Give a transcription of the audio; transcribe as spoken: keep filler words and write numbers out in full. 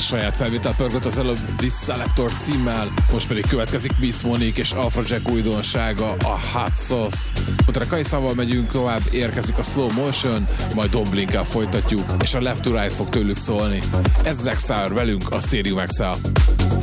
saját felvétel pörgött az előbb Disselector címmel, most pedig következik Miss Monique és Afrojack újdonsága, a Hot Sauce. Utána Kaiszával megyünk tovább, érkezik a Slow Motion, majd Domblinkkel folytatjuk, és a Left to Right fog tőlük szólni. Ez Exile velünk a Stereo Exile.